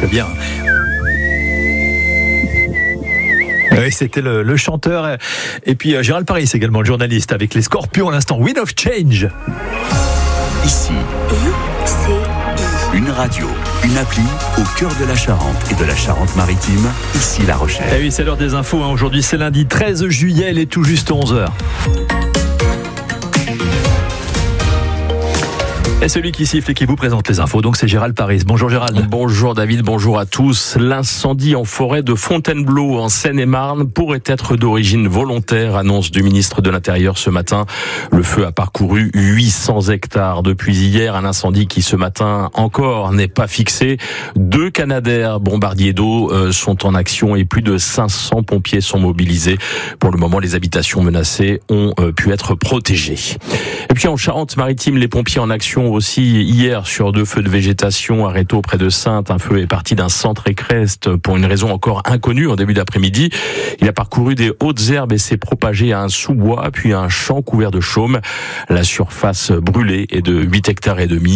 bien. Oui, c'était le chanteur. Et puis Gérald Paris également, le journaliste, avec les Scorpions à l'instant. Wind of Change. Ici, une radio, une appli au cœur de la Charente et de la Charente-Maritime. Ici, La Rochelle. Et oui, c'est l'heure des infos. Aujourd'hui, c'est lundi 13 juillet, il est tout juste 11h. Et celui qui siffle et qui vous présente les infos, donc c'est Gérald Paris. Bonjour Gérald. Bonjour David, bonjour à tous. L'incendie en forêt de Fontainebleau en Seine-et-Marne pourrait être d'origine volontaire, annonce du ministre de l'Intérieur ce matin. Le feu a parcouru 800 hectares depuis hier, un incendie qui ce matin encore n'est pas fixé. 2 Canadair bombardiers d'eau sont en action et plus de 500 pompiers sont mobilisés. Pour le moment, les habitations menacées ont pu être protégées. Et puis en Charente-Maritime, les pompiers en action aussi hier sur 2 feux de végétation à Rétaux près de Saintes. Un feu est parti d'un centre équestre pour une raison encore inconnue en début d'après-midi. Il a parcouru des hautes herbes et s'est propagé à un sous-bois puis à un champ couvert de chaume. La surface brûlée est de 8,5 hectares.